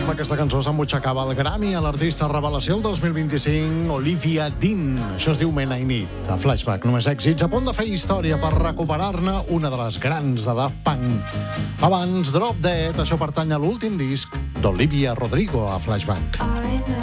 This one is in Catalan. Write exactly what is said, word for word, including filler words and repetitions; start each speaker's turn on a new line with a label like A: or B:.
A: Amb aquesta cançó s'embutxacava el Grammy a l'artista revelació el dos mil vint-i-cinc, Olivia Dean. Això es diu Men I Need. A Flashback, només èxits, a punt de fer història per recuperar-ne una de les grans de Daft Punk. Abans, Drop Dead, això pertany a l'últim disc d'Olivia Rodrigo a Flashback.